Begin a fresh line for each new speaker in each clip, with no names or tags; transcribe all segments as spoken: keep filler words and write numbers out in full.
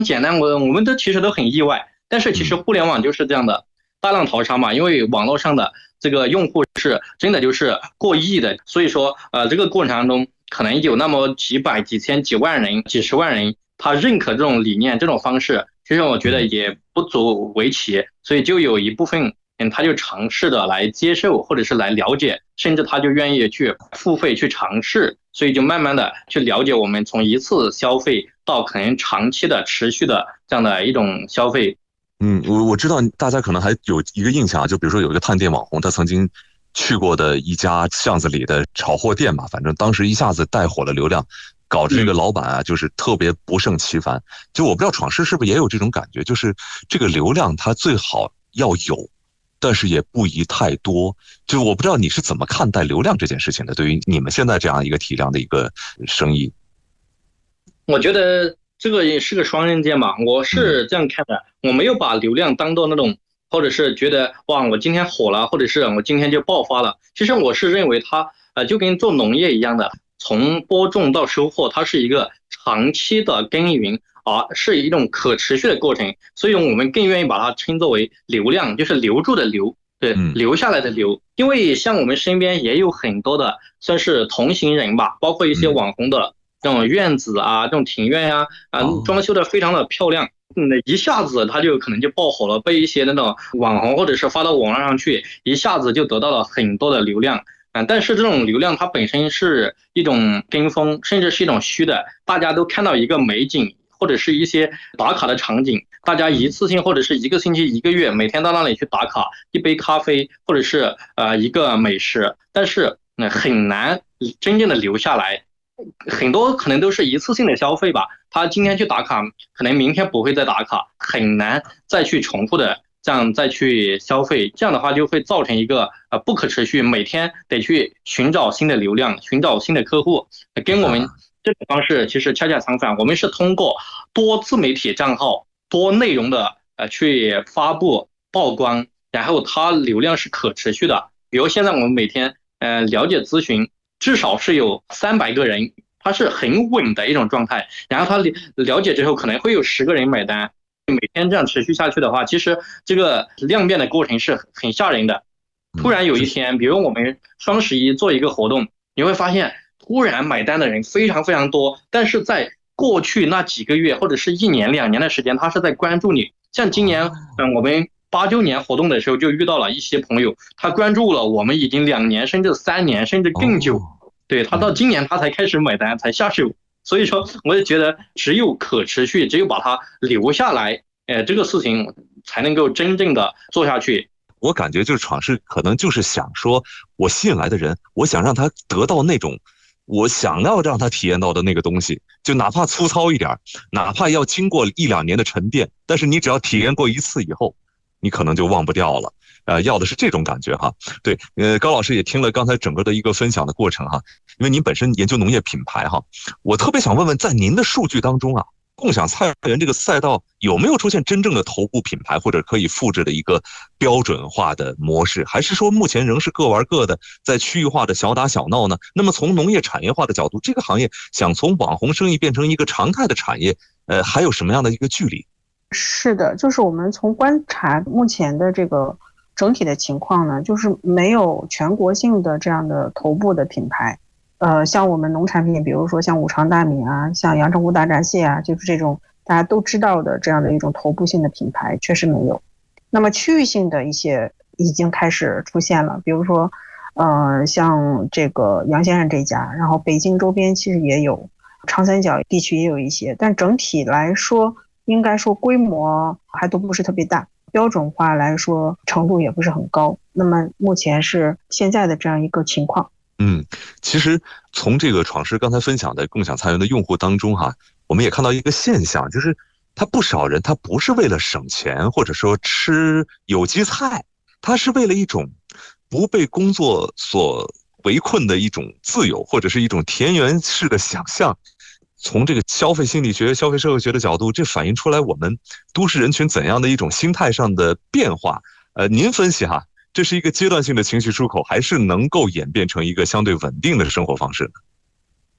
简单，我我们都其实都很意外。但是其实互联网就是这样的大浪淘沙嘛，因为网络上的这个用户是真的就是过亿的，所以说呃这个过程当中可能有那么几百、几千、几万人、几十万人，他认可这种理念、这种方式，其实我觉得也不足为奇，所以就有一部分人他就尝试的来接受，或者是来了解，甚至他就愿意去付费去尝试，所以就慢慢的去了解我们从一次消费到可能长期的持续的这样的一种消费。
嗯，我我知道大家可能还有一个印象，就比如说有一个探店网红，他曾经去过的一家巷子里的炒货店嘛，反正当时一下子带火了流量，搞得这个老板啊就是特别不胜其烦。就我不知道闯师是不是也有这种感觉，就是这个流量它最好要有，但是也不宜太多。就我不知道你是怎么看待流量这件事情的，对于你们现在这样一个体量的一个生意。
我觉得这个也是个双刃剑吧，我是这样看的，我没有把流量当做那种，或者是觉得哇我今天火了，或者是我今天就爆发了。其实我是认为它呃就跟做农业一样的，从播种到收获，它是一个长期的耕耘，啊，是一种可持续的过程，所以我们更愿意把它称作为流量，就是留住的留。对，留下来的留，因为像我们身边也有很多的算是同行人吧，包括一些网红的这种院子啊，这种庭院呀、啊，啊，装修的非常的漂亮，嗯，一下子它就可能就爆火了，被一些那种网红或者是发到网络上去，一下子就得到了很多的流量。啊，但是这种流量它本身是一种跟风，甚至是一种虚的，大家都看到一个美景或者是一些打卡的场景，大家一次性或者是一个星期、一个月，每天到那里去打卡一杯咖啡，或者是呃一个美食，但是呃很难真正的留下来。很多可能都是一次性的消费吧，他今天去打卡，可能明天不会再打卡，很难再去重复的这样再去消费，这样的话就会造成一个呃不可持续，每天得去寻找新的流量，寻找新的客户，跟我们这种方式其实恰恰相反，我们是通过多自媒体账号、多内容的呃去发布曝光，然后它流量是可持续的。比如现在我们每天呃了解咨询，至少是有三百个人，它是很稳的一种状态。然后他了解之后可能会有十个人买单，每天这样持续下去的话，其实这个量变的过程是很吓人的。突然有一天，比如我们双十一做一个活动，你会发现突然买单的人非常非常多，但是在过去那几个月或者是一年两年的时间，他是在关注你。像今年，嗯，我们八周年活动的时候就遇到了一些朋友，他关注了我们已经两年甚至三年甚至更久，对，他到今年他才开始买单才下手。所以说我也觉得只有可持续，只有把它留下来，呃，这个事情才能够真正的做下去。
我感觉就是闯师可能就是想说，我吸引来的人，我想让他得到那种我想要让他体验到的那个东西，就哪怕粗糙一点，哪怕要经过一两年的沉淀，但是你只要体验过一次以后，你可能就忘不掉了。呃，要的是这种感觉哈。对，呃，高老师也听了刚才整个的一个分享的过程哈，因为您本身研究农业品牌哈，我特别想问问，在您的数据当中啊，共享菜园这个赛道有没有出现真正的头部品牌或者可以复制的一个标准化的模式，还是说目前仍是各玩各的，在区域化的小打小闹呢？那么从农业产业化的角度，这个行业想从网红生意变成一个常态的产业，呃，还有什么样的一个距离？
是的，就是我们从观察目前的这个整体的情况呢，就是没有全国性的这样的头部的品牌。呃，像我们农产品，比如说像五常大米啊，像阳澄湖大闸蟹啊，就是这种大家都知道的这样的一种头部性的品牌，确实没有。那么区域性的一些已经开始出现了，比如说，呃，像这个杨先生这家，然后北京周边其实也有，长三角地区也有一些，但整体来说，应该说规模还都不是特别大，标准化来说程度也不是很高。那么目前是现在的这样一个情况。
嗯，其实从这个闯师刚才分享的共享菜园的用户当中哈，我们也看到一个现象，就是他不少人他不是为了省钱或者说吃有机菜，他是为了一种不被工作所围困的一种自由，或者是一种田园式的想象。从这个消费心理学、消费社会学的角度，这反映出来我们都市人群怎样的一种心态上的变化。呃，您分析哈，这是一个阶段性的情绪出口，还是能够演变成一个相对稳定的生活方式呢？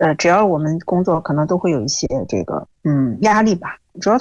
呃，只要我们工作可能都会有一些这个嗯压力吧。主要